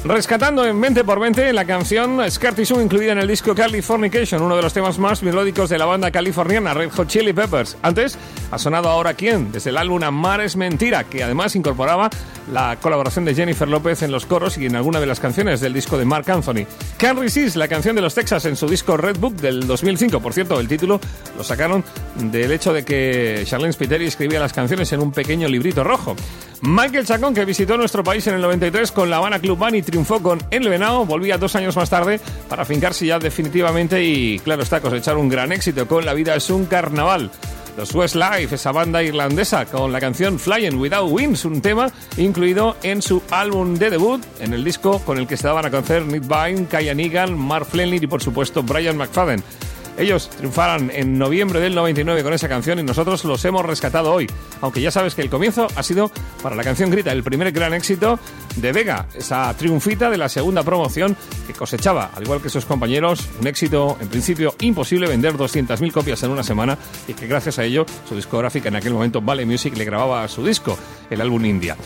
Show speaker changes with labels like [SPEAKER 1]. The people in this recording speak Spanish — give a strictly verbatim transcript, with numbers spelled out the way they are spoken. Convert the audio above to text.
[SPEAKER 1] Rescatando en veinte por veinte la canción Scar Tissue incluida en el disco Californication, uno de los temas más melódicos de la banda californiana Red Hot Chili Peppers. Antes ha sonado Ahora Quién, desde el álbum Amar es Mentira, que además incorporaba la colaboración de Jennifer López en los coros y en alguna de las canciones del disco de Marc Anthony. Can't Resist, la canción de los Texas en su disco Red Book del dos mil cinco. Por cierto, el título lo sacaron del hecho de que Charlene Spiteri escribía las canciones en un pequeño librito rojo. Michael Chacón, que visitó nuestro país en el noventa y tres con la Habana Club Band y triunfó con El Venao, volvía dos años más tarde para fincarse ya definitivamente y, claro está, cosechar un gran éxito con La vida es un carnaval. Los Westlife, esa banda irlandesa, con la canción Flying Without Wings, un tema incluido en su álbum de debut, en el disco con el que se daban a conocer Nick Vine, Kyan Egan, Mark Flenner y, por supuesto, Brian McFadden. Ellos triunfaron en noviembre del noventa y nueve con esa canción y nosotros los hemos rescatado hoy. Aunque ya sabes que el comienzo ha sido para la canción Grita, el primer gran éxito de Vega, esa triunfita de la segunda promoción que cosechaba, al igual que sus compañeros, un éxito en principio imposible, vender doscientas mil copias en una semana, y que gracias a ello su discográfica en aquel momento, Vale Music, le grababa su disco, el álbum India.